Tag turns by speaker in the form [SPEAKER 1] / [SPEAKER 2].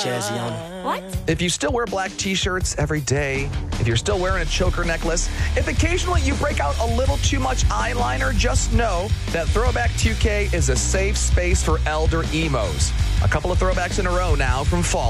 [SPEAKER 1] jazzy on it.
[SPEAKER 2] What?
[SPEAKER 3] If you still wear black t-shirts every day, if you're still wearing a choker necklace, if occasionally you break out a little too much eyeliner, just know that Throwback 2K is a safe space for elder emos. A couple of throwbacks in a row now from fall.